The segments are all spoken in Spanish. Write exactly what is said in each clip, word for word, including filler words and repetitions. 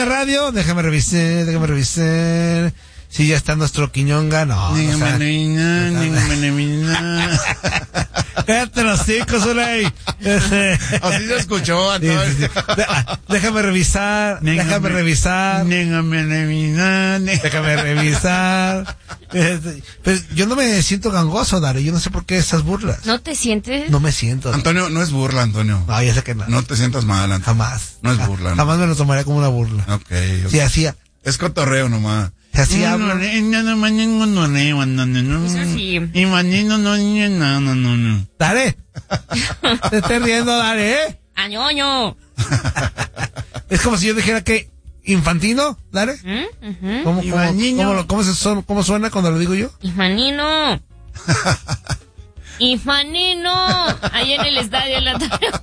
N Radio, déjame revisar, déjame revisar. Sí, ya está nuestro Quiñonga, no. no Cállate los hijos, Zuley. Así se escuchó, Antonio. Sí, sí, sí. Déjame revisar, déjame revisar. Déjame revisar. Pues yo no me siento gangoso, Dari. Yo no sé por qué esas burlas. ¿No te sientes? No me siento. Antonio, no es burla, Antonio. No, ya sé que no. No te sientas mal, Antonio. Jamás. No es burla. Jamás no. me lo tomaría como una burla. Ok. okay. Sí, hacía. Es cotorreo nomás. Así hablo. Eso sí. Dale. Te estoy riendo, dale, ¿eh? ¡Añoño! Es como si yo dijera que infantino, dale. ¿Mm? Uh-huh. ¿Cómo, cómo, cómo, cómo, se son, ¿Cómo suena cuando lo digo yo? Infanino. Infanino. Ahí en el estadio la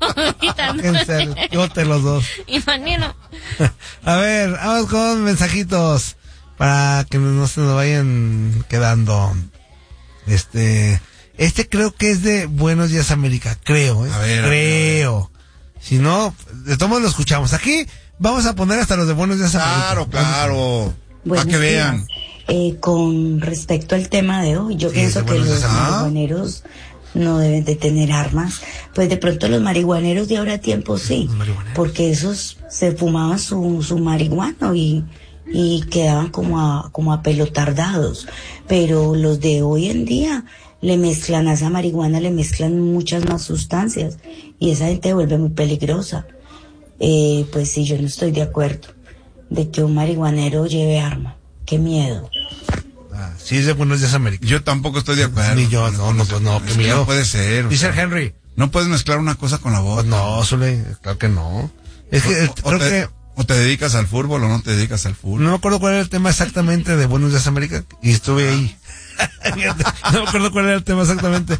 En serio, yo te los dos. Infanino. A ver, vamos con mensajitos para que no se nos vayan quedando. Este, este creo que es de Buenos Días América, creo, ¿eh? A ver, creo. A ver, a ver. Si no, de todos modos lo escuchamos. Aquí vamos a poner hasta los de Buenos Días América. Claro, claro. Para que vean. Eh, con respecto al tema de hoy, yo sí, pienso que los marihuaneros no deben de tener armas. Pues de pronto los marihuaneros de ahora tiempo sí, porque esos se fumaban su, su marihuana y, y quedaban como a, como a pelotardados. Pero los de hoy en día le mezclan a esa marihuana, le mezclan muchas más sustancias y esa gente se vuelve muy peligrosa. Eh, pues sí, yo no estoy de acuerdo de que un marihuanero lleve arma. Qué miedo. Ah, sí, es de Buenos Días América. Yo tampoco estoy de acuerdo. Ni yo, no, no, pues no, qué miedo. No puede ser. Dice el Henry. No puedes mezclar una cosa con la otra. Pues no, Zule, claro que no. Es que o, creo o te, que... O te dedicas al fútbol o no te dedicas al fútbol. No me acuerdo cuál era el tema exactamente de Buenos Días América y estuve ahí. No me acuerdo cuál era el tema exactamente.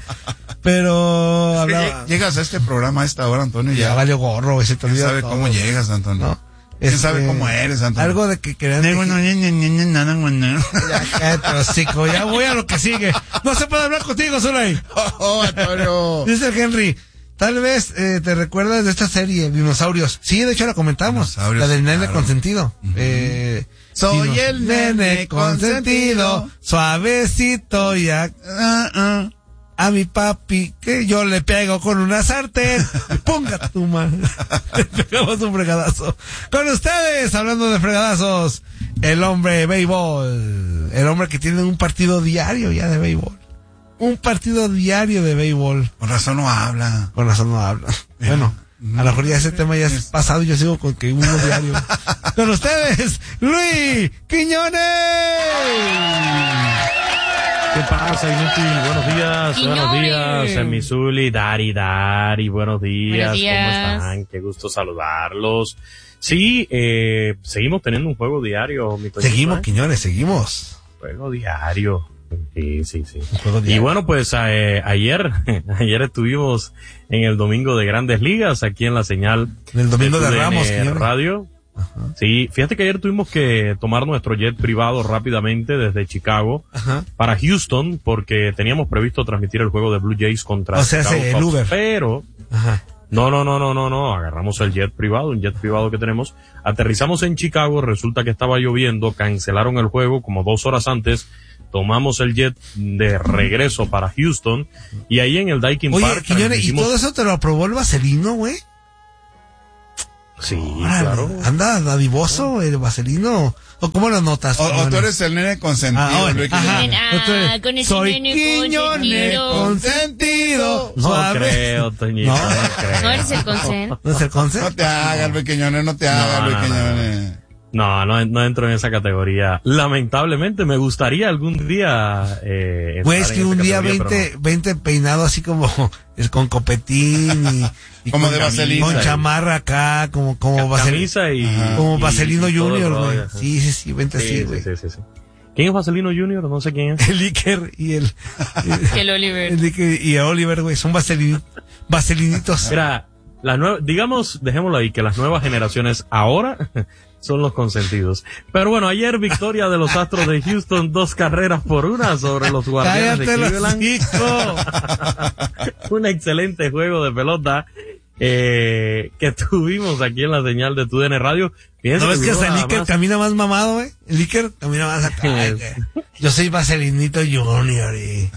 Pero hablaba... Llegas a este programa a esta hora, Antonio, ya. Ya valió gorro, se te olvida. ¿Quién sabe todo, cómo ¿no? llegas, Antonio? ¿No? ¿Quién Este, sabe cómo eres, Antonio? Algo de que querían... Que... Ya, cállate, hocico, ya voy a lo que sigue. No se puede hablar contigo, Zuley. Oh, oh, Antonio. Dice el Henry, tal vez eh, te recuerdas de esta serie, Dinosaurios. Sí, de hecho la comentamos. La del nene claro. consentido. Uh-huh. Eh, Soy Dino, el nene consentido, consentido suavecito ya. Uh, uh. A mi papi, que yo le pego con una sartén. Ponga tu mano. Le pegamos un fregadazo. Con ustedes, hablando de fregadazos, el hombre béisbol. El hombre que tiene un partido diario ya de béisbol. Un partido diario de béisbol. Con razón no habla. Con razón no habla. Bueno, a lo mejor ya ese tema ya es pasado y yo sigo con que uno diario. Con ustedes, Luis Quiñones. ¿Qué pasa, inútil? Buenos días, Quiñones. buenos días, Misuli, Dari, Dari, buenos días, buenos días, ¿cómo están? Qué gusto saludarlos. Sí, eh, seguimos teniendo un juego diario, mi Toñito, Seguimos, ¿eh? Quiñones, seguimos. Juego diario. Sí, sí, sí. Un juego diario. Y bueno, pues eh, ayer, ayer estuvimos en el Domingo de Grandes Ligas, aquí en la señal En el Domingo de, de Ramos, Quiñones Radio. Ajá. Sí, fíjate que ayer tuvimos que tomar nuestro jet privado rápidamente desde Chicago Ajá. para Houston porque teníamos previsto transmitir el juego de Blue Jays contra o sea, Chicago el Cubs, Uber. pero Ajá. no, no, no, no, no, no, agarramos el jet privado, un jet privado que tenemos, aterrizamos en Chicago, resulta que estaba lloviendo, cancelaron el juego como dos horas antes, tomamos el jet de regreso para Houston y ahí en el Daikin Oye, Park. Quiñones, ¿y todo eso te lo aprobó el vaselino, güey? Sí, Órale, claro. Anda dadivoso el vaselino. ¿O cómo lo notas? O, o tú eres el nene consentido. Ah, Luis ajá. Ah, con ese Soy nene Quiñones consentido. consentido. No Suave. creo, Toñito, No. no, creo. ¿No eres el consen? ¿No es el conce? No te hagas, Luis Quiñones, no te hagas, No, Luis no, no, Quiñones. No, no, no entro en esa categoría. Lamentablemente me gustaría algún día eh, Güey, es estar que en un esa día categoría, veinte, pero veinte peinado así como es con copetín y, y Como con, de vaselina. con chamarra acá, como como no. vaseli- Camisa y como y- Vaselino y todo el Junior, rollo, güey. ajá. Sí, sí, sí, vente así, Sí, güey. sí, sí, sí, sí. ¿Quién es Vaselino Junior? No sé quién es. El Iker y el El Oliver. el Iker y el Oliver, güey, son vaselin, vaselinitos. Mira, las nuevas, digamos, dejémoslo ahí, que las nuevas generaciones ahora son los consentidos. Pero bueno, ayer victoria de los Astros de Houston, dos carreras por una sobre los Guardianes de Cállate los Cleveland. hocico. Un excelente juego de pelota. eh, que tuvimos aquí en la señal de Tu D N Radio. Fíjense ¿No ves que duró hasta el nada Iker más. camina más mamado, güey? El Iker camina más acá. Ay, que yo soy Vaselinito Junior y...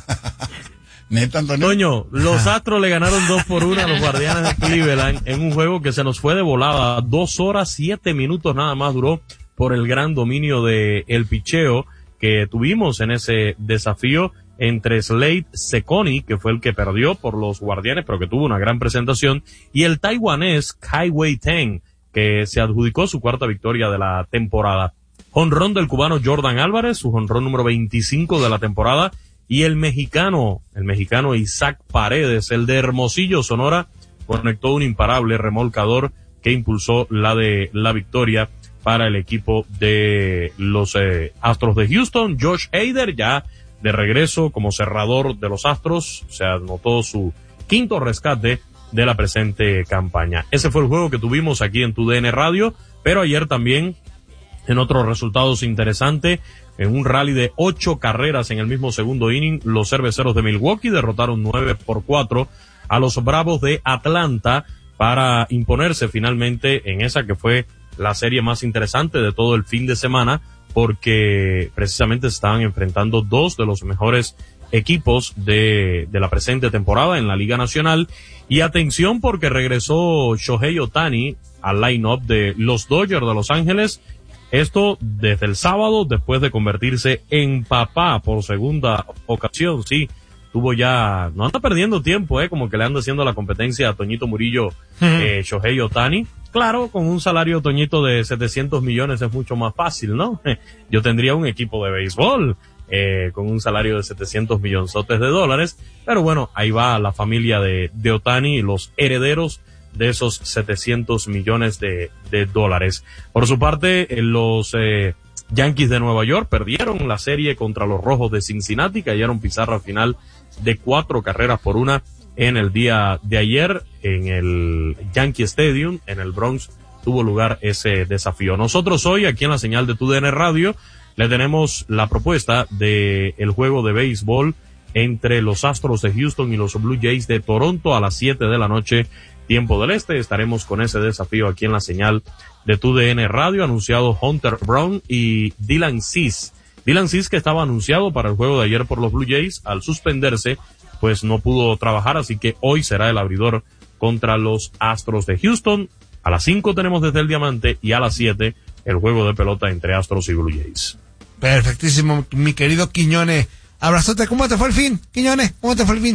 Neta, Antonio. Toño, los Astros le ganaron dos por uno a los Guardianes de Cleveland en un juego que se nos fue de volada. Dos horas, siete minutos nada más duró por el gran dominio de el picheo que tuvimos en ese desafío entre Slade Cecconi, que fue el que perdió por los Guardianes, pero que tuvo una gran presentación, y el taiwanés Kai Wei-Teng, que se adjudicó su cuarta victoria de la temporada. Jonrón del cubano Jordan Álvarez, su jonrón número veinticinco de la temporada, y el mexicano, el mexicano Isaac Paredes, el de Hermosillo, Sonora, conectó un imparable remolcador que impulsó la de la victoria para el equipo de los eh, Astros de Houston. Josh Hader ya de regreso como cerrador de los Astros, se anotó su quinto rescate de la presente campaña. Ese fue el juego que tuvimos aquí en Tu D N Radio, pero ayer también en otros resultados interesantes, en un rally de ocho carreras en el mismo segundo inning, los Cerveceros de Milwaukee derrotaron nueve por cuatro a los Bravos de Atlanta para imponerse finalmente en esa que fue la serie más interesante de todo el fin de semana, porque precisamente se estaban enfrentando dos de los mejores equipos de, de la presente temporada en la Liga Nacional. Y atención, porque regresó Shohei Ohtani al line-up de los Dodgers de Los Ángeles. Esto desde el sábado, después de convertirse en papá por segunda ocasión. Sí, tuvo ya, no anda perdiendo tiempo, eh, como que le anda haciendo la competencia a Toñito Murillo, eh, Shohei Ohtani. Claro, con un salario, Toñito, de setecientos millones es mucho más fácil, ¿no? Yo tendría un equipo de béisbol, eh, con un salario de setecientos millonzotes de dólares, pero bueno, ahí va la familia de, de Ohtani y los herederos de esos setecientos millones de, de dólares. Por su parte, eh, los eh, Yankees de Nueva York perdieron la serie contra los Rojos de Cincinnati, cayeron pizarra final de cuatro carreras por una en el día de ayer en el Yankee Stadium, en el Bronx, tuvo lugar ese desafío. Nosotros hoy, aquí en la señal de Tu D N Radio, le tenemos la propuesta de el juego de béisbol entre los Astros de Houston y los Blue Jays de Toronto a las siete de la noche, tiempo del este. Estaremos con ese desafío aquí en la señal de Tu D N Radio, anunciado Hunter Brown y Dylan Cease. Dylan Cease, que estaba anunciado para el juego de ayer por los Blue Jays, al suspenderse, pues no pudo trabajar, así que hoy será el abridor contra los Astros de Houston. A las cinco tenemos desde el Diamante y a las siete el juego de pelota entre Astros y Blue Jays. Perfectísimo, mi querido Quiñone. Abrazote, ¿cómo te fue el fin, Quiñone? ¿Cómo te fue el fin?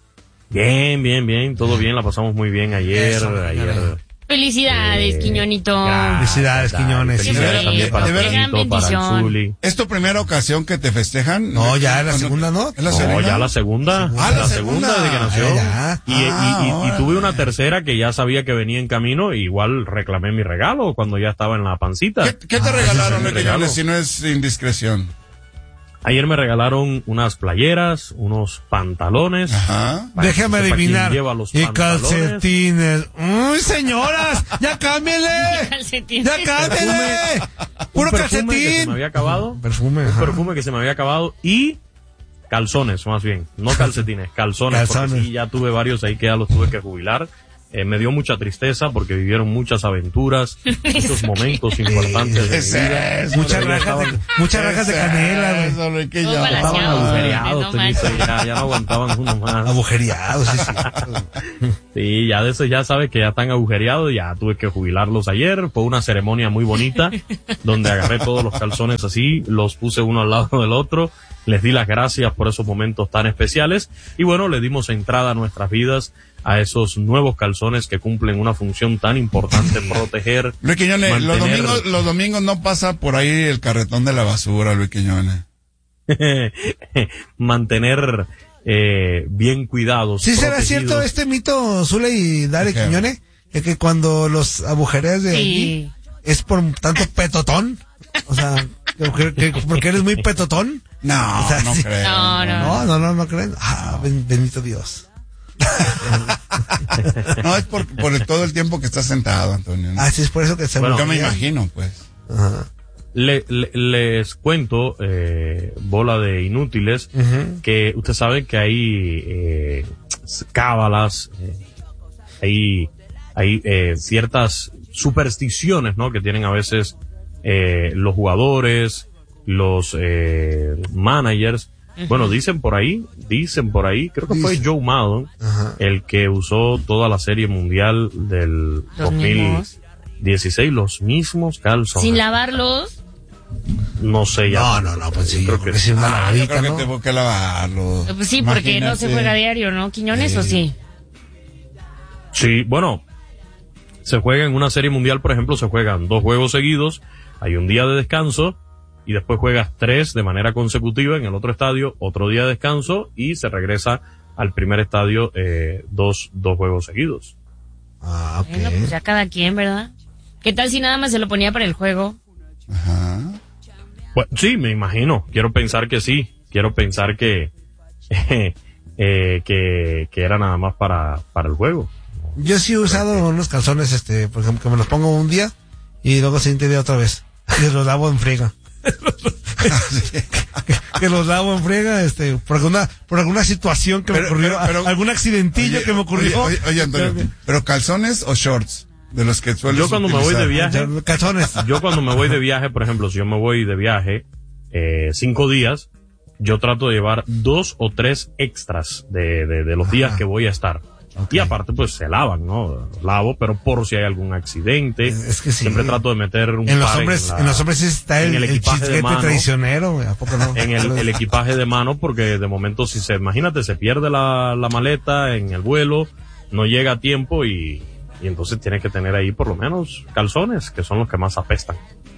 Bien, bien, bien, todo bien, la pasamos muy bien ayer. Eso, ayer Felicidades, eh, Quiñonito. Felicidades, Quiñones. Felicidades Sí, también para de verdad. Toñito, para el Bendición. Zuli. ¿Es tu primera ocasión que te festejan? No, ya es la segunda, ¿no? ¿Es la No, segunda? ya la segunda, Ah, la, la segunda, segunda. desde que nació. Ah, ya. Y, y- Ah, y- y órale. tuve una tercera que ya sabía que venía en camino, y igual reclamé mi regalo cuando ya estaba en la pancita. ¿Qué, qué te Ah, regalaron, ese es mi Pequeñones, regalo. si no es indiscreción? Ayer me regalaron unas playeras, unos pantalones. Ajá. Para que Déjame sepa quién adivinar. lleva los Y pantalones. calcetines. ¡Uy, señoras! ¡Ya cámbienle! Calcetines. ¡Ya cámbienle! ¡Puro Un perfume que se me calcetín! había acabado. Perfume, Un ajá. perfume que se me había acabado y calzones, más bien. No calcetines, calzones. Calzones. Porque sí, ya tuve varios ahí que ya los tuve que jubilar. Eh, me dio mucha tristeza porque vivieron muchas aventuras, muchos momentos importantes de ¿Qué es mi vida. eso? Muchas Ya rajas de, estaban- muchas rajas de canela, güey. Eso, Ricky, Todo ya. para la Estaban Gracias. agujereados, No Toñito, manches. ya, ya no aguantaban uno más. Agujereados, sí, sí. Sí, ya de eso ya sabes que ya están agujereados, ya tuve que jubilarlos ayer. Fue una ceremonia muy bonita, donde agarré todos los calzones así, los puse uno al lado del otro, les di las gracias por esos momentos tan especiales, y bueno, le dimos entrada a nuestras vidas a esos nuevos calzones que cumplen una función tan importante, proteger, Luis Quiñones, los mantener- domingos, los domingos no pasa por ahí el carretón de la basura, Luis Quiñones. mantener eh, bien cuidados. ¿Sí será protegidos. cierto este mito, Zule y Dare ¿Qué? Quiñone? De que cuando los agujereas de allí Sí. es por tanto petotón. O sea, que- que- porque eres muy petotón. No, O sea, no sí. creo. No, no. No, no, no, no creen. Ah, ben- bendito Dios. No, es por, por el- todo el tiempo que estás sentado, Antonio. ¿no? Así es por eso que se Bueno, Yo me agujerean. imagino, pues. Ajá. Le- le- les cuento, eh, bola de inútiles, Ujú. que usted sabe que hay eh, cábalas, eh, hay hay eh, ciertas supersticiones, ¿no? Que tienen a veces eh, los jugadores, los eh, managers. Uh-huh. Bueno, dicen por ahí, dicen por ahí, creo que fue Joe Maddon, uh-huh, el que usó toda la Serie Mundial del dos mil dieciséis, los mismos calzones. ¿Sin lavarlos? No sé ya. No, no, no, pues sí, creo que es una lavadita, creo que ¿no? Tengo que lavarlo. Pues sí, porque imagínate. No se juega a diario, ¿no? Quiñones, sí. ¿O sí? Sí, bueno, se juega en una Serie Mundial, por ejemplo, se juegan dos juegos seguidos, hay un día de descanso, y después juegas tres de manera consecutiva en el otro estadio, otro día de descanso, y se regresa al primer estadio eh, dos, dos juegos seguidos. Ah, ok. Bueno, pues ya cada quien, ¿verdad? ¿Qué tal si nada más se lo ponía para el juego? Ajá. Pues sí, me imagino. Quiero pensar que sí. Quiero pensar que eh, eh, que, que era nada más para, para el juego. Yo sí he usado que... unos calzones, este, por ejemplo, que me los pongo un día y luego el siguiente día otra vez. Y los lavo en friega. que, que los lavo en friega, este, por alguna, por alguna situación que pero, me ocurrió, pero, pero, algún accidentillo oye, que me ocurrió. Oye, oye, oye Antonio, que... ¿pero calzones o shorts? De los que sueles Yo cuando utilizar. me voy de viaje, calzones. Yo cuando me voy de viaje, por ejemplo, si yo me voy de viaje, eh, cinco días, yo trato de llevar dos o tres extras de, de, de los días Ajá. que voy a estar. Okay. Y aparte, pues se lavan, ¿no? Lavo, pero por si hay algún accidente. Es que sí. Siempre trato de meter un en los par hombres, en, la, en los hombres sí está el, el equipaje el de mano, traicionero, ¿a poco no? En el, el equipaje de mano, porque de momento si se, imagínate, se pierde la, la maleta en el vuelo, no llega a tiempo y, y entonces tienes que tener ahí por lo menos calzones, que son los que más apestan.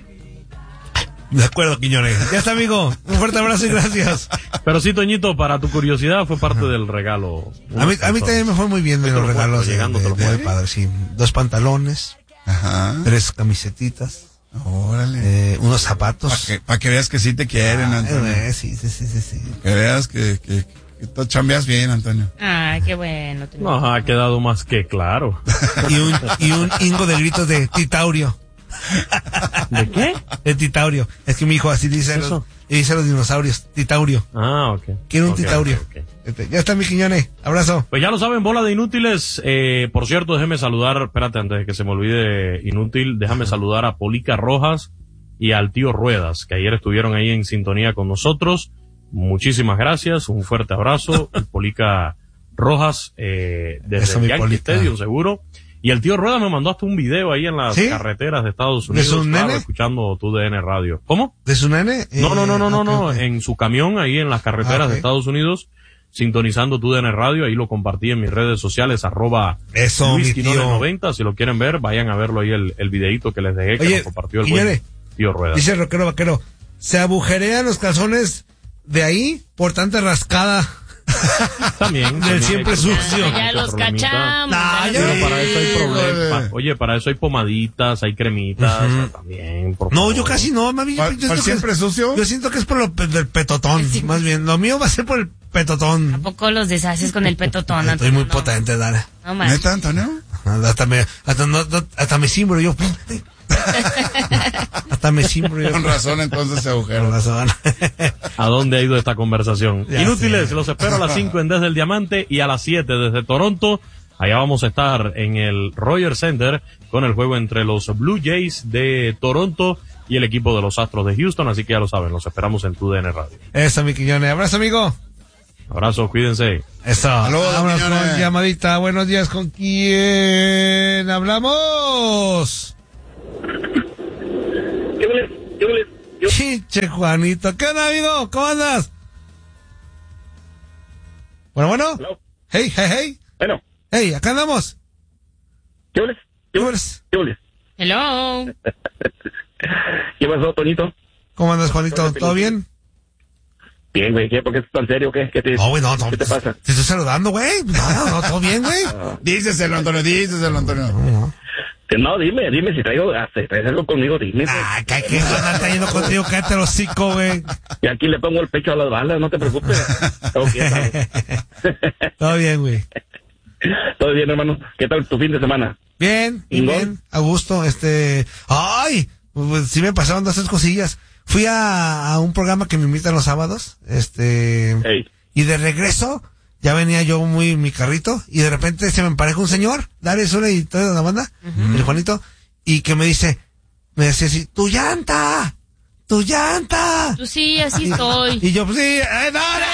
De acuerdo, Quiñones. Ya está, amigo. Un fuerte abrazo y gracias. Pero sí, Toñito, para tu curiosidad, fue parte Ajá. del regalo. A mí, a mí también me fue muy bien de los regalos. Llegando, de, de, de, de padre, sí. Dos pantalones, Ajá. tres camisetitas, Órale. Eh, unos zapatos. Para que, pa que veas que sí te quieren, ah, Antonio. Eh, sí, sí, sí, sí, sí. Que veas que, que, que tú chambeas bien, Antonio. Ay, qué bueno. No, ha quedado más que claro. y un, y un hingo de gritos de titaurio. ¿De qué? De titaurio. Es que mi hijo así dice los, dice los dinosaurios. Titaurio. Ah, ok. Quiero un okay, titaurio. Okay, okay. Este, ya está, mi Quiñones. Abrazo. Pues ya lo saben, bola de inútiles. Eh, por cierto, déjeme saludar, espérate, antes de que se me olvide inútil, déjame Ajá. saludar a Polica Rojas y al tío Ruedas, que ayer estuvieron ahí en sintonía con nosotros. Muchísimas gracias, un fuerte abrazo. Polica Rojas, eh, desde Eso, el Yankee Polica. Stadium, seguro. Y el tío Rueda me mandó hasta un video ahí en las ¿Sí? carreteras de Estados Unidos. ¿De su claro, nene? Escuchando tu D N Radio. ¿Cómo? ¿De su nene? No, no, no, no, no, okay, no. okay. En su camión ahí en las carreteras ah, okay. de Estados Unidos, sintonizando tu D N Radio. Ahí lo compartí en mis redes sociales, arroba Eso, Luis mi Quiñones tío. noventa. Si lo quieren ver, vayan a verlo ahí el, el videito que les dejé, que Oye, nos compartió el Quiñones, buen tío Rueda. Dice el rockero vaquero, se agujerean los calzones de ahí por tanta rascada. También. Del siempre sucio. Ya los cachamos. Nah, Pero sí, para eso hay problemas. güey. Oye, para eso hay pomaditas, hay cremitas, Uh-huh. o sea, también. Por No, favor. yo casi no, mami. ¿Para, Yo, yo para siento siempre que, sucio? yo siento que es por lo pe- del petotón, Sí. más bien. Lo mío va a ser por el petotón. ¿A poco los deshaces con el petotón? Estoy muy no. potente, dale. No más. ¿Neta, Antonio? Hasta me, hasta, no, no, hasta me cimbro yo. Hasta me cimbro yo. Con razón, entonces se agujero. Con razón. ¿A dónde ha ido esta conversación? Ya Inútiles, sé. los espero a las cinco en Desde el Diamante y a las siete desde Toronto. Allá vamos a estar en el Rogers Center con el juego entre los Blue Jays de Toronto y el equipo de los Astros de Houston, así que ya lo saben, los esperamos en tu D N Radio. Eso, mi Quiñones. Abrazo, amigo. Abrazos, cuídense. Eso. Saludos, Vámonos Quiñones. con llamadita. Buenos días, ¿con quién hablamos? ¿Qué huele? ¿Qué huele? Yo- Chiche Juanito. ¿Qué onda, amigo? ¿Cómo andas? Bueno, bueno. Hello. Hey, hey, hey. Bueno, Hey, acá andamos. ¿qué huele? ¿Qué ¿Cómo huele? eres? ¿Qué huele? Hello. ¿Qué pasó, Tonito? ¿Cómo andas, Juanito? ¿Todo bien? Bien, güey, ¿qué? ¿Por qué estás tan serio? ¿Qué? ¿Qué te, No, güey, no, no. ¿qué te pasa? Te estoy saludando, güey. No, no, todo bien, güey. Díceselo, Antonio, díceselo, Antonio. No. No, dime, dime si traigo, ah, si traes algo conmigo, dime. güey. Ah, que que anda trayendo contigo, cállate el hocico, güey. Y aquí le pongo el pecho a las balas, no te preocupes. Ok, estamos. Todo bien, güey. Todo bien, hermano. ¿Qué tal tu fin de semana? Bien, bien, ¿Ingol? bien. A gusto, este... ¡Ay! Pues sí me pasaron dos, tres cosillas. Fui a, a un programa que me invitan los sábados, este... Hey. Y de regreso, ya venía yo muy en mi carrito, y de repente se me empareja un señor, Dale, Zule y toda la banda, uh-huh. el Juanito, y que me dice, me decía así, ¡tu llanta! ¡Tu llanta! Tú sí, así estoy. Y yo, pues sí, ¡eh, dale!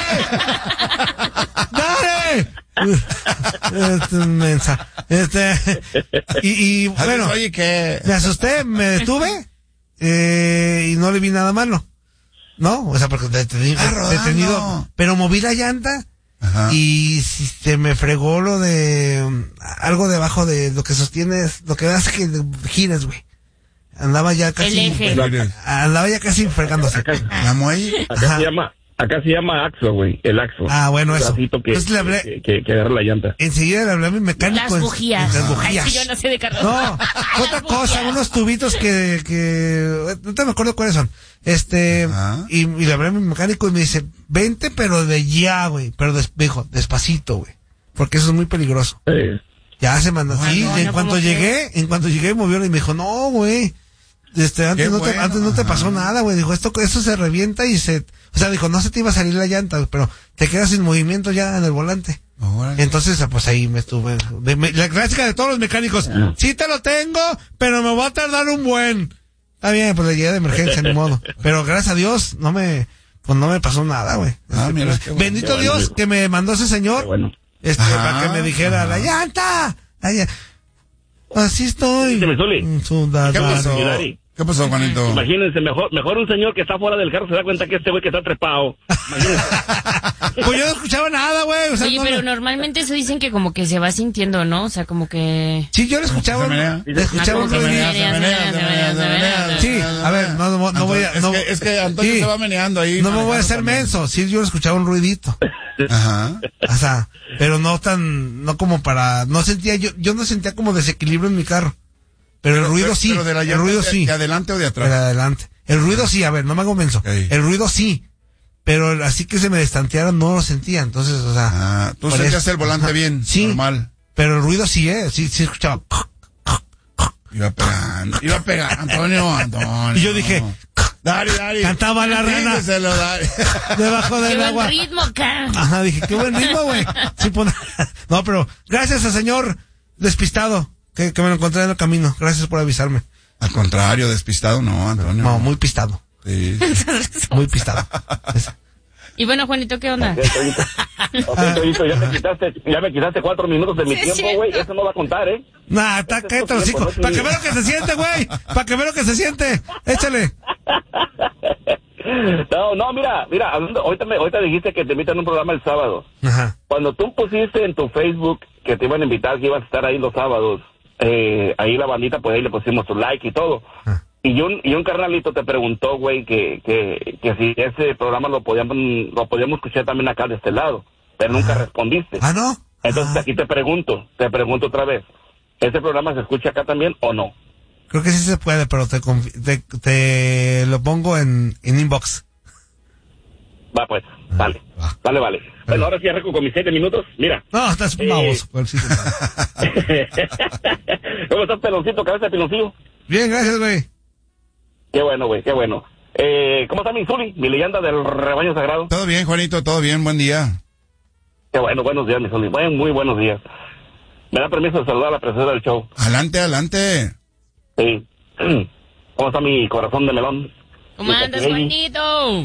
¡Dale! Este, mensa. Este, y, y bueno, oye, que me asusté, me detuve, eh, y no le vi nada malo. ¿No? O sea, porque detenido, ah, detenido, pero moví la llanta. Ajá. Y si se me fregó lo de algo debajo de lo que sostienes, lo que hace que gires, güey. Andaba ya casi, el eje. andaba ya casi fregándose. Acá, ¿La muelle? Acá se llama, acá se llama axo, güey, el axo. Ah, bueno, eso. Que, Entonces le hablé, que, que, que agarra la llanta. Enseguida le hablé a mi mecánico. Las bujías. Las bujías. Ay, yo no sé de carros. No, otra cosa, unos tubitos que, que, no te me acuerdo cuáles son. Este, y, y le hablé a mi mecánico y me dice, vente, pero de ya, güey. Pero des, me dijo, despacito, güey. Porque eso es muy peligroso. Sí. Ya se mandó. Ay, Sí, no, en no, cuanto llegué, que... en cuanto llegué, movió y me dijo, no, güey. Este, antes no, bueno. te, antes no te pasó nada, güey. Dijo, esto, esto se revienta y se, o sea, dijo, no se te iba a salir la llanta, pero te quedas sin movimiento ya en el volante. Oh, entonces, pues ahí me estuve. De, me, la clásica de todos los mecánicos. Ah. Sí te lo tengo, pero me va a tardar un buen. Está bien, pues le llegué de emergencia, ni modo. Pero gracias a Dios, no me, pues no me pasó nada, güey. Ah, este, mira, pues, qué bueno, bendito qué bueno, Dios qué que me mandó ese señor. Bueno. Este, ajá, para que me dijera, ajá. la llanta. La llanta. Así estoy. ¿Qué pasó? ¿Qué pasó, Juanito? Imagínense, mejor, mejor un señor que está fuera del carro se da cuenta que este güey que está trepado. Imagínense. Pues yo no escuchaba nada, güey. O sea, Oye, no pero me... normalmente eso dicen que como que se va sintiendo, ¿no? O sea, como que... Sí, yo lo escuchaba. Le escuchaba un ruido. Sí, a ver, no, no, no voy a... No, es, que, es que Antonio sí, se va meneando ahí. No me voy a hacer también. menso. Sí, yo lo escuchaba un ruidito. Ajá. O sea, pero no tan... No como para... No sentía... Yo, yo no sentía como desequilibrio en mi carro. Pero, pero el ruido pero, sí, pero de la el ruido de, sí. ¿De adelante o de atrás? De adelante. El ruido sí, a ver, no me hago menso. Okay. El ruido sí, pero así que se me destanteara no lo sentía, entonces, o sea... Ah, tú sentías el volante ajá, bien, sí, normal. Pero el ruido sí, eh, sí, sí escuchaba... Iba pegando, iba pegando, Antonio, Antonio. Y yo dije... Dari, Dari. Cantaba la rana. Debajo del qué agua. Qué buen ritmo acá. Ajá, dije, qué buen ritmo, güey. Sí, pues, no, pero gracias al señor despistado. Que, que me lo encontré en el camino. Gracias por avisarme. Al contrario, despistado no, Antonio. No, muy pistado. Sí. Muy pistado. Y bueno, Juanito, ¿qué onda? Ok, Toyito, ya me quitaste, ya me quitaste cuatro minutos de mi sí, tiempo, güey. Eso no va a contar, ¿eh? Nah, está quieto, los hijos. Para que vea lo que se siente, güey. Para que vea lo que se siente. Échale. No, no, mira, mira, hablando, ahorita, me, ahorita dijiste que te invitan a un programa el sábado. Ajá. Cuando tú pusiste en tu Facebook que te iban a invitar, que ibas a estar ahí los sábados, eh, ahí la bandita, pues ahí le pusimos tu like y todo. Ah. Y un, y un carnalito te preguntó, güey, que, que, que si ese programa lo podíamos, lo podíamos escuchar también acá de este lado, pero ah. nunca respondiste. Ah, ¿no? Entonces ah. aquí te pregunto, te pregunto otra vez, ¿ese programa se escucha acá también o no? Creo que sí se puede, pero te, te, te lo pongo en, en inbox. Va, pues, vale, ah, vale, vale. Bueno, bueno, ahora sí arranco con mis siete minutos, mira. No, estás eh... baboso. ¿Cómo estás, peloncito, cabeza de piloncillo? Bien, gracias, güey. Qué bueno, güey, qué bueno. Eh, ¿Cómo está mi Zuli, mi leyenda del rebaño sagrado? Todo bien, Juanito, todo bien, buen día. Qué bueno, buenos días, mi Zuli, buen, muy buenos días. ¿Me da permiso de saludar a la presencia del show? Adelante, adelante. Sí. ¿Cómo está mi corazón de melón? ¿Cómo andas, Juanito?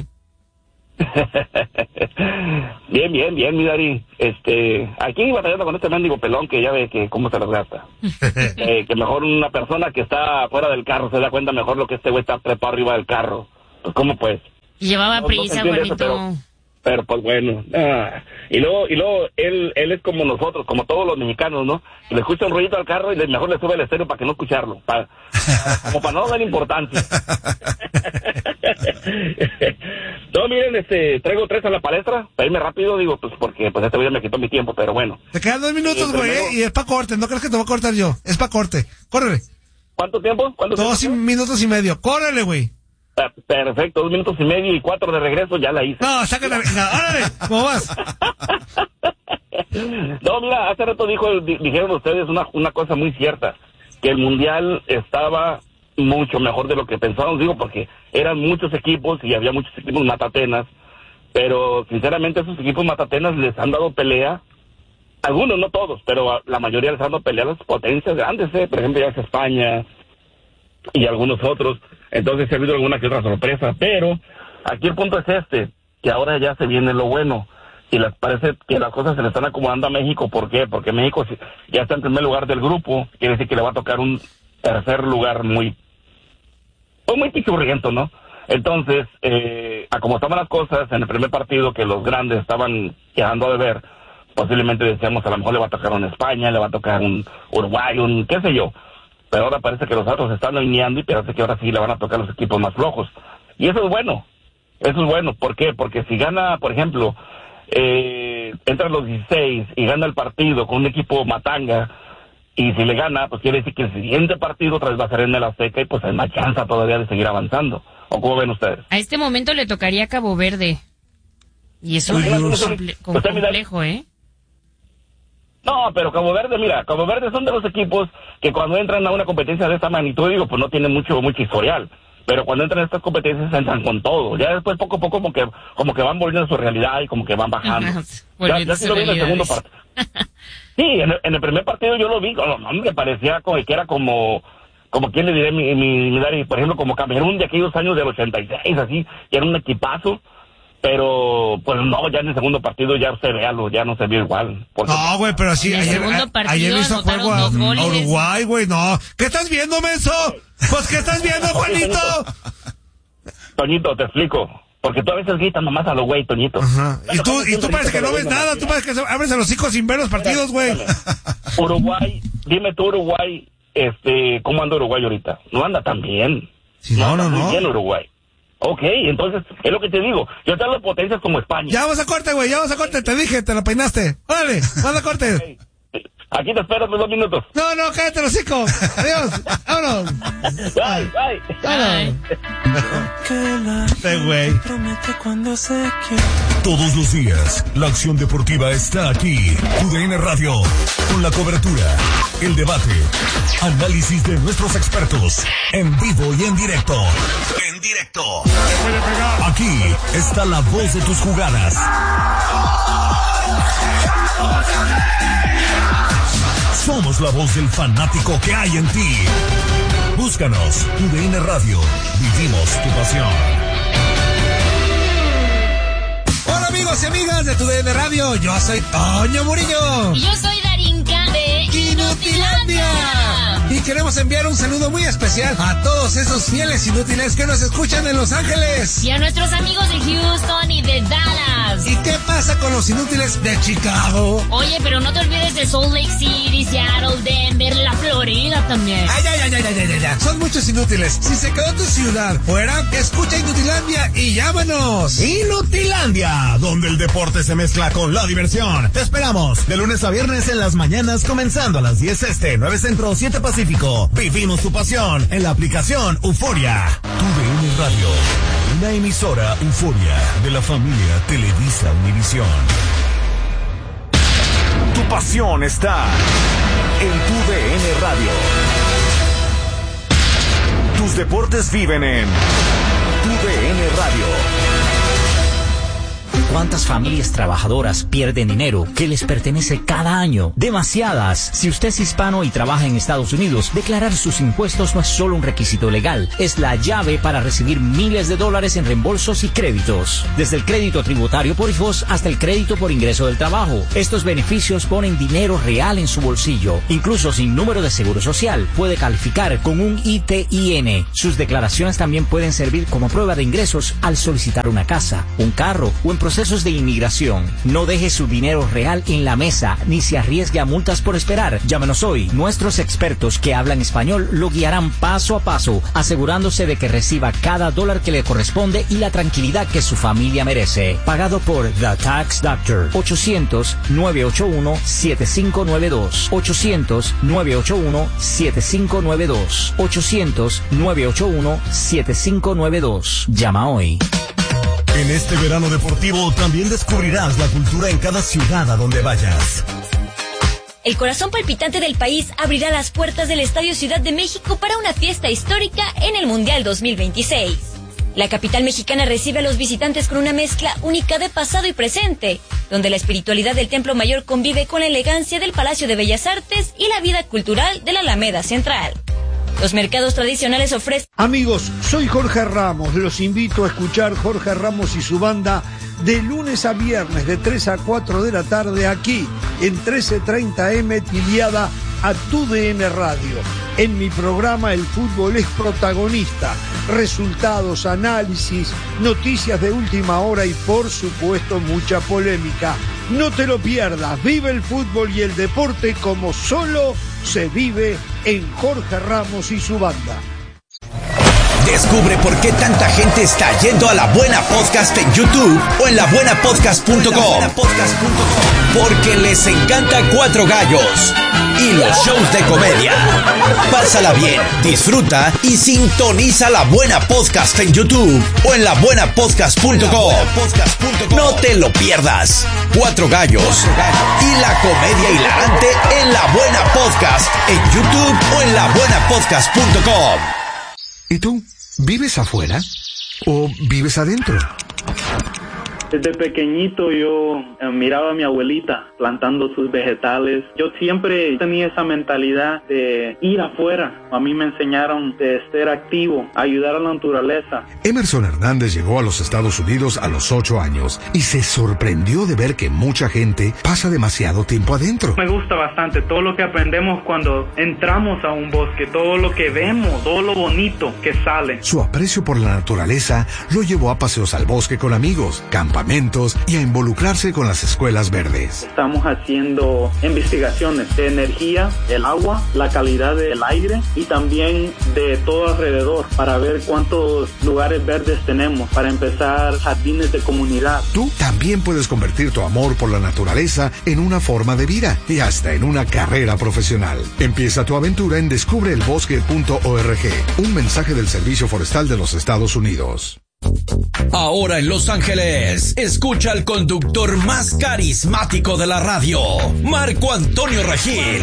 Bien, bien, bien, mi Dari. Este, aquí batallando con este mendigo pelón que ya ve que cómo se las gasta. eh, que mejor una persona que está fuera del carro se da cuenta mejor lo que este güey está trepado arriba del carro. Pues, ¿cómo pues? Llevaba no, prisa, no Juanito. Eso, pero, pero pues bueno. Ah. Y luego, y luego él, él es como nosotros, como todos los mexicanos, ¿no? Le escucha un ruidito al carro y le, mejor le sube el estéreo para que no escucharlo. Para, como para no dar importancia. No, miren, este, traigo tres a la palestra, para irme rápido, digo, pues porque pues este video me quitó mi tiempo, pero bueno. Te quedan dos minutos, güey, eh, y es para corte, no crees que te voy a cortar yo, es para corte, córrele. ¿Cuánto tiempo? ¿Cuánto dos tiempo? minutos y medio, córrele, güey. Perfecto, dos minutos y medio y cuatro de regreso, ya la hice. No, sácala, órale, ¿cómo vas? No, mira, hace rato dijo, dijeron ustedes una, una cosa muy cierta, que el mundial estaba mucho mejor de lo que pensábamos, digo, porque eran muchos equipos y había muchos equipos matatenas, pero sinceramente esos equipos matatenas les han dado pelea algunos, no todos, pero la mayoría les han dado peleas a las potencias grandes, ¿eh? Por ejemplo, ya es España y algunos otros. Entonces, ha habido alguna que otra sorpresa, pero aquí el punto es este, que ahora ya se viene lo bueno. Y les parece que las cosas se le están acomodando a México. ¿Por qué? Porque México ya está en primer lugar del grupo. Quiere decir que le va a tocar un tercer lugar muy, pues muy pichurriento, ¿no? Entonces, eh, a como estaban las cosas en el primer partido, que los grandes estaban quedando de ver, posiblemente decíamos, a lo mejor le va a tocar un España, le va a tocar un Uruguay, un qué sé yo. Pero ahora parece que los otros están alineando y parece que ahora sí le van a tocar los equipos más flojos. Y eso es bueno. Eso es bueno. ¿Por qué? Porque si gana, por ejemplo, eh, entra los dieciséis y gana el partido con un equipo matanga, y si le gana, pues quiere decir que el siguiente partido otra vez va a ser en el Azteca y pues hay más chance todavía de seguir avanzando. ¿O cómo ven ustedes? A este momento le tocaría a Cabo Verde. Y eso es comple complejo, ¿eh? No, pero Cabo Verde, mira, Cabo Verde son de los equipos que cuando entran a una competencia de esta magnitud, digo, pues no tienen mucho, mucho historial. Pero cuando entran a estas competencias entran con todo. Ya después poco a poco como que como que van volviendo a su realidad y como que van bajando. ya ya sí lo vi en el segundo partido. Sí, en el, en el primer partido yo lo vi, oh, no, me parecía como que era como, como quién le diré, mi, mi, mi, por ejemplo, como Camerún de aquellos años del ochenta y seis, así, que era un equipazo. Pero, pues no, ya en el segundo partido ya se ve algo, ya no se vio igual. No, güey, pero sí, ayer, ayer le hizo juego a, a Uruguay, güey, no. ¿Qué estás viendo, menso? Pues, ¿qué estás viendo, Juanito? Toñito, te explico. Porque tú a veces gritas nomás a lo güey, Toñito. Ajá. Y tú, y tú parece que no ves nada, tú parece que abres los hocico sin ver los partidos, güey. Uruguay, dime tú, Uruguay, este, ¿cómo anda Uruguay ahorita? No anda tan bien. Sí, no, no, no. Muy bien Uruguay. Ok, entonces, es lo que te digo. Yo tengo potencias como España. Ya vamos a corte, güey, ya vamos a corte. Te dije, te la peinaste. Órale, vamos a corte. Okay. Aquí te espero por dos minutos. No, no, cállate los hocico. Adiós. Vámonos. Bye, bye. Vámonos. Este güey. Todos los días, la acción deportiva está aquí. Tu D N Radio. Con la cobertura, el debate, análisis de nuestros expertos. En vivo y en directo. En directo. Aquí está la voz de tus jugadas. Somos la voz del fanático que hay en ti. Búscanos, Tu D N Radio. Vivimos tu pasión. Hola amigos y amigas de Tu D N Radio. Yo soy Toño Murillo. Y yo soy Darinka de Inutilandia. Y queremos enviar un saludo muy especial a todos esos fieles inútiles que nos escuchan en Los Ángeles. Y a nuestros amigos de Houston y de Dallas. ¿Y qué pasa con los inútiles de Chicago? Oye, pero no te olvides de Salt Lake City, Seattle, Denver, la Florida también. Ay, ay, ay, ay, ay, ay, ay. Son muchos inútiles. Si se quedó tu ciudad fuera, escucha Inutilandia y llámanos. Inutilandia, donde el deporte se mezcla con la diversión. Te esperamos de lunes a viernes en las mañanas, comenzando a las diez este, nueve centro, siete pacífico. Vivimos tu pasión en la aplicación Euforia. Tu D N Radio, una emisora Euforia de la familia Televisa Univisión. Tu pasión está en Tu D N Radio. Tus deportes viven en Tu D N Radio. ¿Cuántas familias trabajadoras pierden dinero que les pertenece cada año? Demasiadas. Si usted es hispano y trabaja en Estados Unidos, declarar sus impuestos no es solo un requisito legal, es la llave para recibir miles de dólares en reembolsos y créditos. Desde el crédito tributario por hijos hasta el crédito por ingreso del trabajo. Estos beneficios ponen dinero real en su bolsillo. Incluso sin número de seguro social, puede calificar con un I T I N. Sus declaraciones también pueden servir como prueba de ingresos al solicitar una casa, un carro o en procesos de inmigración. No deje su dinero real en la mesa ni se arriesgue a multas por esperar. Llámenos hoy. Nuestros expertos que hablan español lo guiarán paso a paso, asegurándose de que reciba cada dólar que le corresponde y la tranquilidad que su familia merece. Pagado por The Tax Doctor. ochocientos, nueve ocho uno, siete cinco nueve dos. ochocientos, nueve ocho uno, siete cinco nueve dos. ochocientos, nueve ocho uno, siete cinco nueve dos. Llama hoy. En este verano deportivo también descubrirás la cultura en cada ciudad a donde vayas. El corazón palpitante del país abrirá las puertas del Estadio Ciudad de México para una fiesta histórica en el Mundial dos mil veintiséis. La capital mexicana recibe a los visitantes con una mezcla única de pasado y presente, donde la espiritualidad del Templo Mayor convive con la elegancia del Palacio de Bellas Artes y la vida cultural de la Alameda Central. Los mercados tradicionales ofrecen... Amigos, soy Jorge Ramos. Los invito a escuchar Jorge Ramos y su banda de lunes a viernes de tres a cuatro de la tarde aquí en trece treinta eme tiliada a tu D N Radio. En mi programa el fútbol es protagonista. Resultados, análisis, noticias de última hora y por supuesto mucha polémica. No te lo pierdas. Vive el fútbol y el deporte como solo se vive en Jorge Ramos y su banda. Descubre por qué tanta gente está yendo a La Buena Podcast en YouTube o en la buena podcast punto com. Porque les encanta Cuatro Gallos y los shows de comedia. Pásala bien, disfruta y sintoniza La Buena Podcast en YouTube o en la buena podcast punto com. No te lo pierdas. Cuatro Gallos y la comedia hilarante en La Buena Podcast en YouTube o en la buena podcast punto com. ¿Y tú? ¿Vives afuera o vives adentro? Desde pequeñito yo eh, miraba a mi abuelita plantando sus vegetales. Yo siempre tenía esa mentalidad de ir afuera. A mí me enseñaron de ser activo, ayudar a la naturaleza. Emerson Hernández llegó a los Estados Unidos a los ocho años y se sorprendió de ver que mucha gente pasa demasiado tiempo adentro. Me gusta bastante todo lo que aprendemos cuando entramos a un bosque, todo lo que vemos, todo lo bonito que sale. Su aprecio por la naturaleza lo llevó a paseos al bosque con amigos, campamentos y a involucrarse con las escuelas verdes. Estamos haciendo investigaciones de energía, el agua, la calidad del aire y también de todo alrededor para ver cuántos lugares verdes tenemos, para empezar jardines de comunidad. Tú también puedes convertir tu amor por la naturaleza en una forma de vida y hasta en una carrera profesional. Empieza tu aventura en descubre el bosque punto org. Un mensaje del Servicio Forestal de los Estados Unidos. Ahora en Los Ángeles, escucha al conductor más carismático de la radio, Marco Antonio Regil,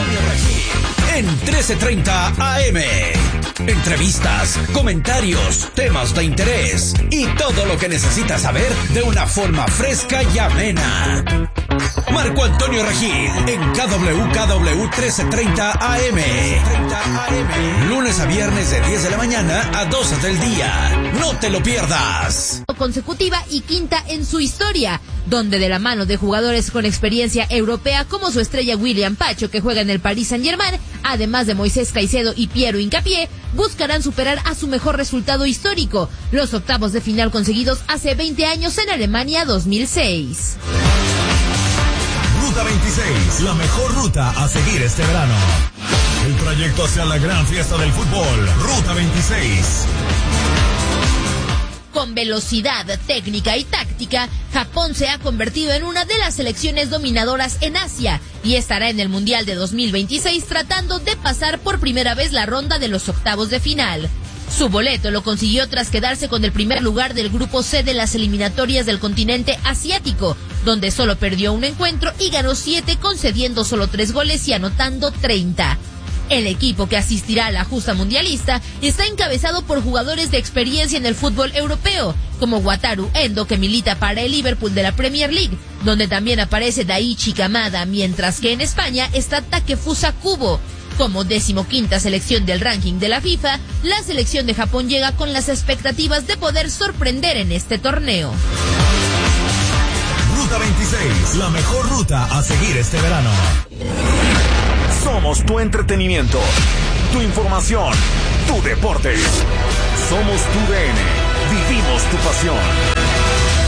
en trece treinta A M. Entrevistas, comentarios, temas de interés y todo lo que necesitas saber de una forma fresca y amena. Marco Antonio Regil en K W K W trece treinta A M. Lunes a viernes de diez de la mañana a doce del día. No te lo pierdas. Consecutiva y quinta en su historia, donde de la mano de jugadores con experiencia europea como su estrella William Pacho, que juega en el Paris Saint-Germain, además de Moisés Caicedo y Piero Hincapié, buscarán superar a su mejor resultado histórico, los octavos de final conseguidos hace veinte años en Alemania dos mil seis. Ruta veintiséis, la mejor ruta a seguir este verano. El trayecto hacia la gran fiesta del fútbol, Ruta veintiséis. Con velocidad, técnica y táctica, Japón se ha convertido en una de las selecciones dominadoras en Asia y estará en el Mundial de dos mil veintiséis tratando de pasar por primera vez la ronda de los octavos de final. Su boleto lo consiguió tras quedarse con el primer lugar del grupo C de las eliminatorias del continente asiático, donde solo perdió un encuentro y ganó siete, concediendo solo tres goles y anotando treinta. El equipo que asistirá a la justa mundialista está encabezado por jugadores de experiencia en el fútbol europeo, como Wataru Endo, que milita para el Liverpool de la Premier League, donde también aparece Daichi Kamada, mientras que en España está Takefusa Kubo. Como decimoquinta selección del ranking de la FIFA, la selección de Japón llega con las expectativas de poder sorprender en este torneo. Ruta veintiséis, la mejor ruta a seguir este verano. Somos tu entretenimiento, tu información, tu deporte. Somos tu D N. Vivimos tu pasión.